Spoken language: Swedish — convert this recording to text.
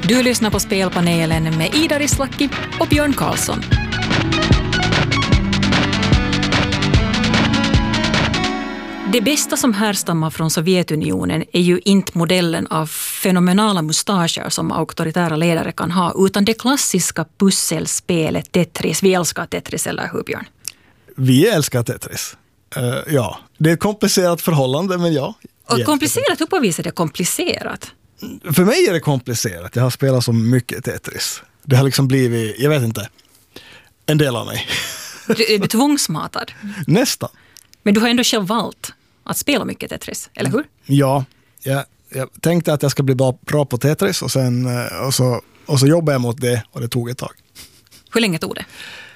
Du lyssnar på Spelpanelen med Ida Rislaki och Björn Karlsson. Det bästa som härstammar från Sovjetunionen är ju inte modellen av fenomenala mustascher som auktoritära ledare kan ha, utan det klassiska pusselspelet Tetris. Vi älskar Tetris, eller hur, Björn? Vi älskar Tetris. Ja, det är ett komplicerat förhållande, men ja. Och komplicerat, hur på vis är det komplicerat? För mig är det komplicerat. Jag har spelat så mycket Tetris. Det har liksom blivit, jag vet inte, en del av mig. Du är tvångsmatad? Nästan. Men du har ändå själv valt att spela mycket Tetris, eller hur? Ja, jag tänkte att jag ska bli bra på Tetris och så jobbar jag mot det och det tog ett tag. Hur länge tog det?